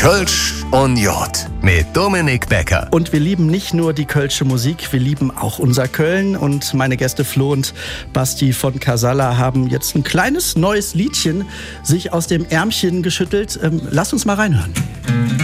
Kölsch und Jod mit Dominik Becker. Und wir lieben nicht nur die kölsche Musik, wir lieben auch unser Köln. Und meine Gäste Flo und Basti von Casalla haben jetzt ein kleines neues Liedchen sich aus dem Ärmchen geschüttelt. Lass uns mal reinhören.